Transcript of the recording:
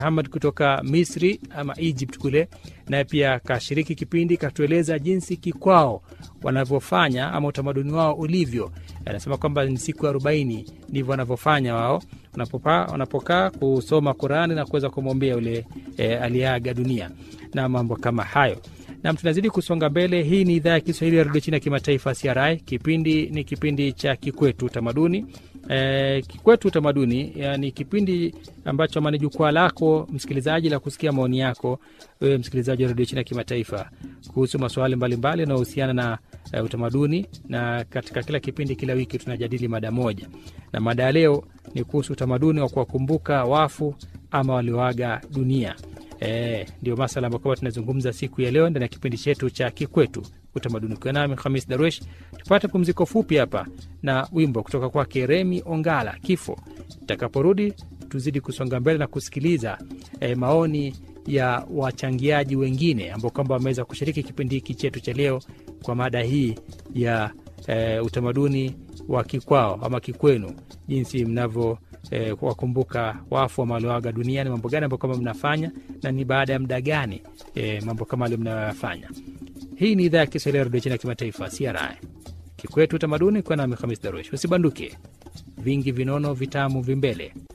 Muhammad kutoka Misri ama Egypt kule, na pia kashiriki kipindi, katueleza jinsi kikwao wanavyofanya ama utamaduni wao ulivyo. Anasema kwamba ni siku 40 ndivyo wanavyofanya wao wanapokaa kusoma Qur'ani na kuweza kumwombea yule aliaga dunia na mambo kama hayo. Na tunazidi kusonga mbele. Hii ni idhaa ya Kiswahili ya Radio China Kimataifa CRI. Kipindi ni kipindi cha Kikwetu Utamaduni. Kikwetu Utamaduni ni kipindi ambacho ni jukwaa lako msikilizaji la kusikia maoni yako wewe msikilizaji wa Radio China Kimataifa kuhusu masuala mbalimbali yanayohusiana na utamaduni, na katika kila kipindi kila wiki tunajadili mada moja. Na mada ya leo ni kuhusu utamaduni wa kuwakumbuka wafu ama walioaga dunia. Ndio masuala ambayo tunazungumza siku ya leo ndani ya kipindi chetu cha Kikwetu Utamaduni. Kwa nami Khamis Darwesh, tupate pumziko fupi hapa na wimbo kutoka kwa Remi Ongala, Kifo. Tutakaporudi tuzidi kusonga mbele na kusikiliza maoni ya wachangiaji wengine ambao kwamba wameweza kushiriki kipindi hiki chetu cha leo kwa mada hii ya utamaduni wa kikwao ama kikwenu, jinsi mnavyo kuwakumbuka wafu wa walioaga duniani, mambo gani ambayo kama mnafanya na ni baada ya muda gani mambo kama yale mnayofanya. Hii ni idhaa ya Kiswahili ya Radio China Kimataifa CRI. Kikwetu Utamaduni, kwa nami Khamis Darwesh. Usibanduke, vingi vinono vitamu vimbele.